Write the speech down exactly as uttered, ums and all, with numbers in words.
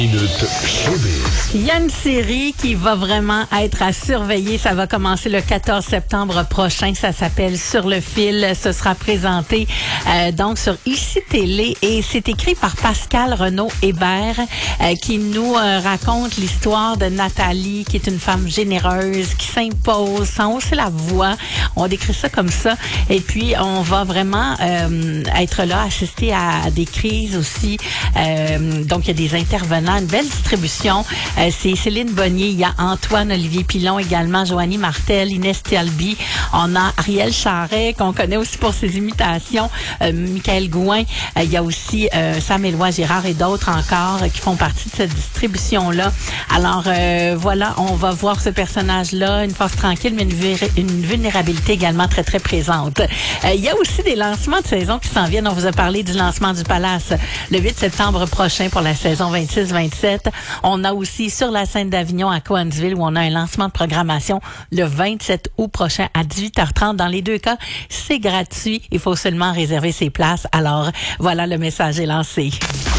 Minute Showbiz. Il y a une série qui va vraiment être à surveiller. Ça va commencer le quatorze septembre prochain. Ça s'appelle Sur le fil. Ce sera présenté euh, donc sur Ici Télé et c'est écrit par Pascal Renaud-Hébert euh, qui nous euh, raconte l'histoire de Nathalie, qui est une femme généreuse, qui s'impose sans hausser la voix. On décrit ça comme ça. Et puis, on va vraiment euh, être là, assister à des crises aussi. Euh, donc, il y a des intervenants, une belle distribution. Euh, c'est Céline Bonnier, il y a Antoine Olivier Pilon également, Joanie Martel, Inès Talbi. On a Ariel Charret, qu'on connaît aussi pour ses imitations, euh, Michael Gouin. Euh, il y a aussi euh, Sam Éloi Girard et d'autres encore euh, qui font partie de cette distribution-là. Alors, euh, voilà, on va voir ce personnage-là, une force tranquille, mais une, vu- une vulnérabilité également très, très présente. Euh, il y a aussi des lancements de saison qui s'en viennent. On vous a parlé du lancement du Palace le huit septembre prochain pour la saison vingt-six vingt-sept. On a aussi sur la scène d'Avignon à Coansville où on a un lancement de programmation le vingt-sept août prochain à dix-huit heures trente. Dans les deux cas, c'est gratuit. Il faut seulement réserver ses places. Alors, voilà, le message est lancé.